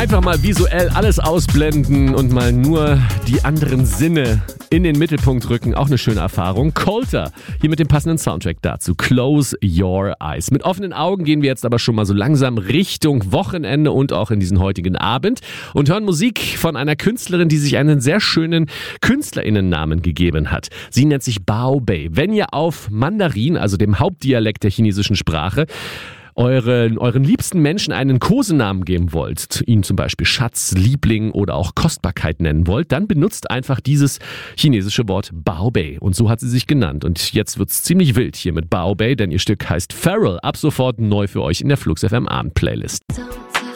Einfach mal visuell alles ausblenden und mal nur die anderen Sinne in den Mittelpunkt rücken. Auch eine schöne Erfahrung. Colter, hier mit dem passenden Soundtrack dazu. Close Your Eyes. Mit offenen Augen gehen wir jetzt aber schon mal so langsam Richtung Wochenende und auch in diesen heutigen Abend und hören Musik von einer Künstlerin, die sich einen sehr schönen KünstlerInnennamen gegeben hat. Sie nennt sich Bao Bei. Wenn ihr auf Mandarin, also dem Hauptdialekt der chinesischen Sprache, euren liebsten Menschen einen Kosenamen geben wollt, ihn zum Beispiel Schatz, Liebling oder auch Kostbarkeit nennen wollt, dann benutzt einfach dieses chinesische Wort Bao Bei. Und so hat sie sich genannt. Und jetzt wird's ziemlich wild hier mit Bao Bei, denn ihr Stück heißt Feral. Ab sofort neu für euch in der Flux FM Abend Playlist.